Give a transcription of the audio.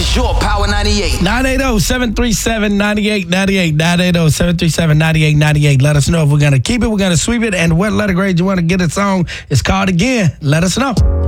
is your Power 98. 980-737-9898. 980-737-9898. Let us know if we're going to keep it, we're going to sweep it, and what letter grade you want to get a song is called again. Let us know.